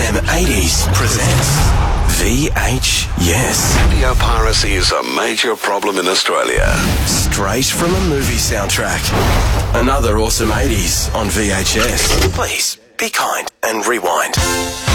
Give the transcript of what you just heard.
FM 80s presents VHS. Video piracy is a major problem in Australia. Straight from a movie soundtrack. Another awesome 80s on VHS. Please, be kind and rewind.